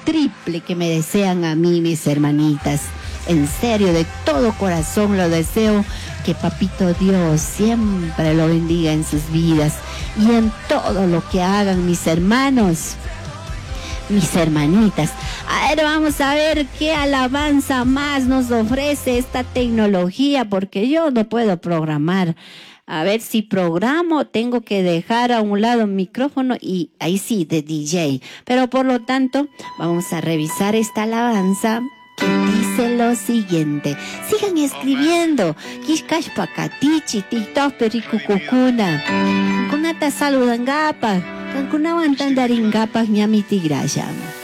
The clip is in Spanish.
triple que me desean a mí, mis hermanitas. En serio, de todo corazón lo deseo, que Papito Dios siempre lo bendiga en sus vidas y en todo lo que hagan mis hermanos, mis hermanitas. A ver, vamos a ver qué alabanza más nos ofrece esta tecnología, porque yo no puedo programar. A ver, si programo, tengo que dejar a un lado el micrófono y ahí sí, de DJ. Pero por lo tanto, vamos a revisar esta alabanza que dice lo siguiente. Sigan escribiendo. Kishkash pakatichi, tiktok perikukukuna. Kunata saludan gapa. Kankunawan tandarin gapas ñami tigrayam.